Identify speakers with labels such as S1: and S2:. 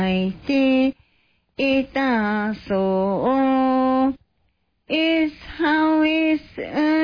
S1: いていたそう。Is how is